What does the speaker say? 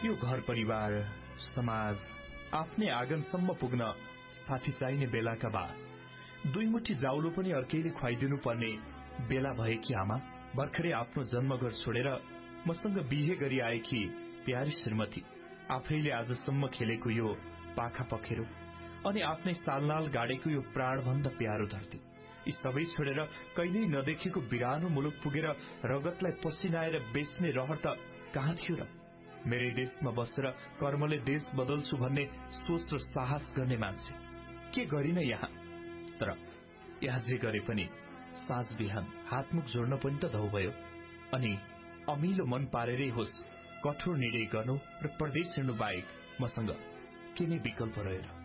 यो घर परिवार समाज आफ्नै आँगनसम्म पुग्न साथी चाहिने बेलाका बाद दुई मुठी जाउलो पनि अर्कैले खुवाइदिनु पर्ने बेला भएकी आमा, भर्खरै आफ्नो जन्मघर छोडेर मसँग बिहे गरी आएकी प्यारी श्रीमती, आफैले आजसम्म खेलेको यो पाखा पखेरो अनि आफ्नै सालनाल गाडेको यो प्राणभन्दा प्यारो धरती, यी सबै छोडेर कहिल्यै नदेखेको बिरानो मुलुक पुगेर रगतलाई पसिनाएर बेच्ने रहर त कहाँ थियो र? मेरै देशमा बसेर कर्मले देश बदल्छु भन्ने सोच र साहस गर्ने मान्छे के गरिन यहाँ? तर यहाँ जे गरे पनि साँझ बिहान हातमुख जोड्न पनि त धौ भयो। अनि अमिलो मन पारेरै होस् कठोर निर्णय गर्नु र परदेश हिँड्नु बाहेक मसँग के नै विकल्प रहेर।